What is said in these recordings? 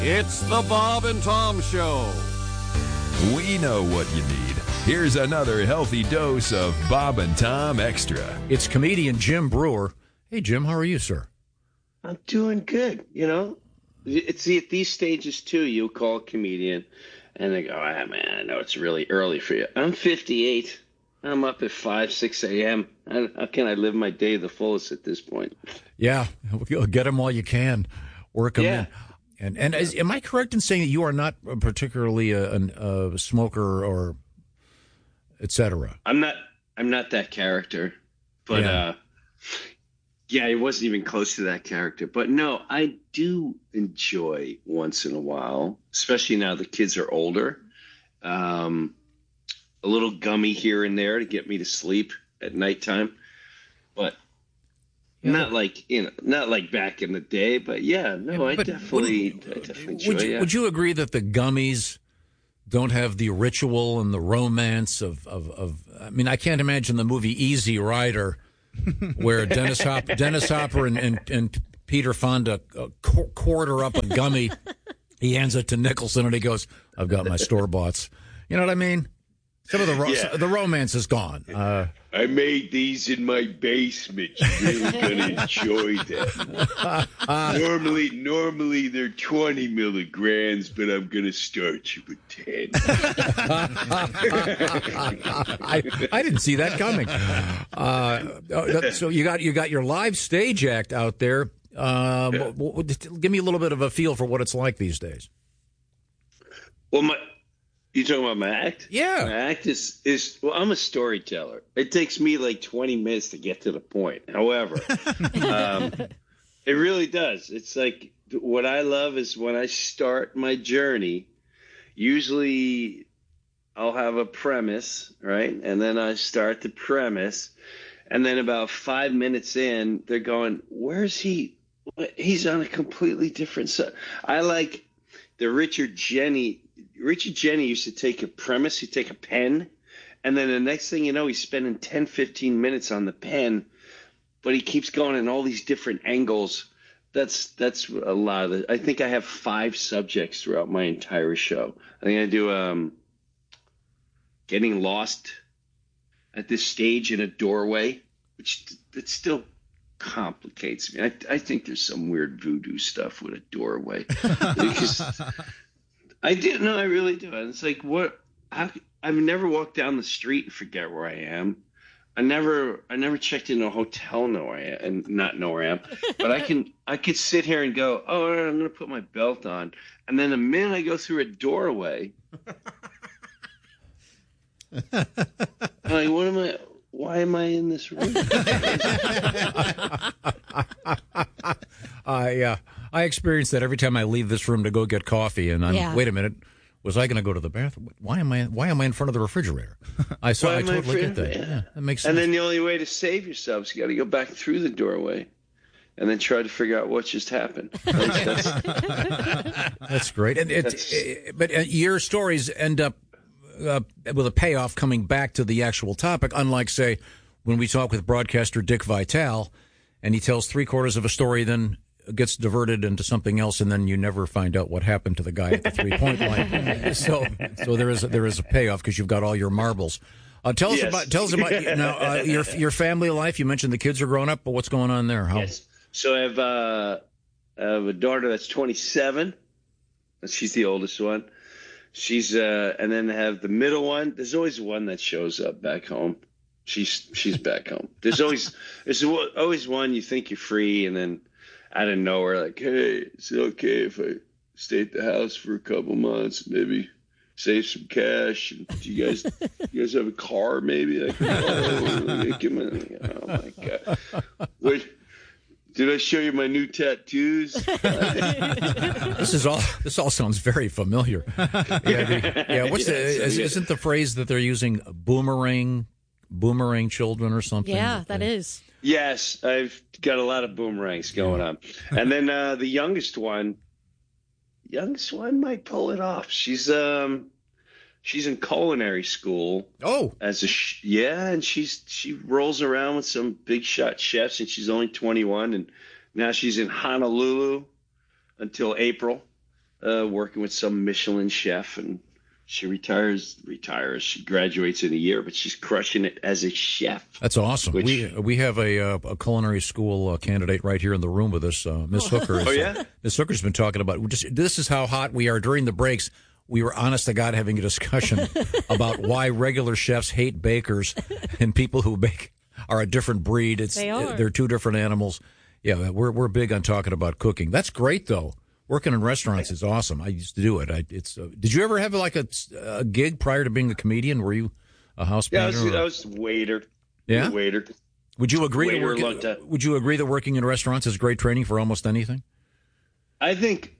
It's the Bob and Tom Show. We know what you need. Here's another healthy dose of Bob and Tom Extra. It's comedian Jim Breuer. Hey, Jim, how are you, sir? I'm doing good. You know, it's at these stages too. You call a comedian, and they go, "Ah, man, I know it's really early for you." I'm 58. I'm up at 5, 6 a.m. How can I live my day the fullest at this point? Yeah, get them while you can. Work them in. And am I correct in saying that you are not particularly a smoker or et cetera? I'm not that character, but yeah, I wasn't even close to that character. But no, I do enjoy once in a while, especially now the kids are older. A little gummy here and there to get me to sleep at nighttime, but not like back in the day. But yeah, no, I definitely enjoy it. Would you agree that the gummies don't have the ritual and the romance of I mean, I can't imagine the movie Easy Rider where Dennis Hopper and Peter Fonda quarter up a gummy. He hands it to Nicholson and he goes, "I've got my store-boughts." You know what I mean? Some of the romance is gone. I made these in my basement. You're really gonna enjoy them. Normally they're 20 milligrams, but I'm gonna start you with 10. I didn't see that coming. So you got your live stage act out there. Give me a little bit of a feel for what it's like these days. Well, you talking about my act? Yeah. My act is well, I'm a storyteller. It takes me like 20 minutes to get to the point. However, it really does. It's like what I love is when I start my journey, usually I'll have a premise, right? And then I start the premise. And then about 5 minutes in, they're going, "Where's he? He's on a completely different side." I like the Richard Jeni used to take a premise, he'd take a pen, and then the next thing you know, he's spending 10, 15 minutes on the pen, but he keeps going in all these different angles. That's a lot of it. I think I have 5 subjects throughout my entire show. I think I do getting lost at this stage in a doorway, which that still complicates me. I think there's some weird voodoo stuff with a doorway. Because I didn't know. I really do. And it's like, what? I've never walked down the street and forget where I am. I never checked into a hotel, and not know where I am. But I could sit here and go, "Oh, all right, I'm going to put my belt on," and then the minute I go through a doorway, I'm like, what am I? Why am I in this room? I experience that every time I leave this room to go get coffee, and wait a minute, was I going to go to the bathroom? Why am I in front of the refrigerator? I totally get that. Yeah, that makes sense. And then the only way to save yourself is you got to go back through the doorway, and then try to figure out what just happened. That's great. And but your stories end up with a payoff coming back to the actual topic, unlike, say, when we talk with broadcaster Dick Vitale, and he tells 3/4 of a story, then gets diverted into something else, and then you never find out what happened to the guy at the 3-point line. So there is a payoff because you've got all your marbles. Tell us about now your family life. You mentioned the kids are grown up, but what's going on there? Yes. So I have a daughter that's 27. She's the oldest one. She's and then I have the middle one. There's always one that shows up back home. She's back home. There's always one you think you're free, and then out of nowhere, like, "Hey, is it okay if I stay at the house for a couple months, maybe save some cash? And do you guys have a car? Maybe like, oh my god, wait." Did I show you my new tattoos? This all sounds very familiar. Isn't the phrase that they're using boomerang children or something? Yeah, that is. Yes, I've got a lot of boomerangs going on. And then the youngest one might pull it off. She's in culinary school. Oh, and she rolls around with some big shot chefs, and she's only 21, and now she's in Honolulu until April. working with some Michelin chef, and she retires. She graduates in a year, but she's crushing it as a chef. That's awesome. We have a culinary school candidate right here in the room with us, Miss Hooker. Oh, yeah? Miss Hooker's been talking about this is how hot we are during the breaks. We were honest to God having a discussion about why regular chefs hate bakers and people who bake are a different breed. They're two different animals. Yeah, we're big on talking about cooking. That's great though. Working in restaurants is awesome. I used to do it. Did you ever have like a gig prior to being a comedian? Were you a house manager? Yeah, I was waiter. Yeah, waiter. Would you agree that working in restaurants is great training for almost anything? I think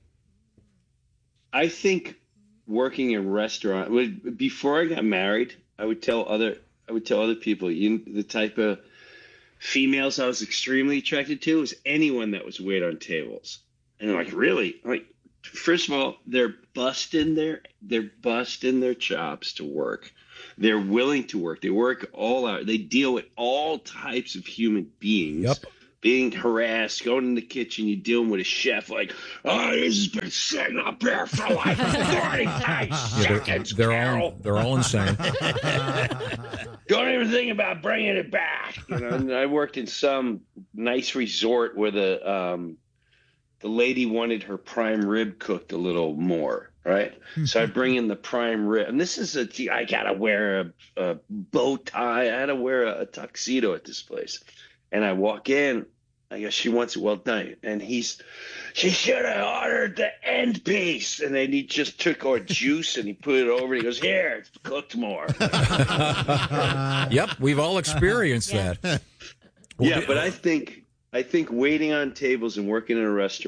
working in restaurant. Before I got married, I would tell other people, the type of females I was extremely attracted to was anyone that was wait on tables. And they're like, really? Like, first of all, they're busting their chops to work. They're willing to work. They work all out. They deal with all types of human beings. Yep. Being harassed, going in the kitchen, you're dealing with a chef like, oh, this has been sitting up here for like 45 seconds. They're all insane. Don't even think about bringing it back. And I worked in some nice resort where the lady wanted her prime rib cooked a little more, right? So I bring in the prime rib. And this is I got to wear a bow tie. I had to wear a tuxedo at this place. And I walk in, I guess she wants it well done. And she should have ordered the end piece. And then he just took our juice and he put it over. And he goes, here, it's cooked more. Yep, we've all experienced that. Yeah, but I think waiting on tables and working in a restaurant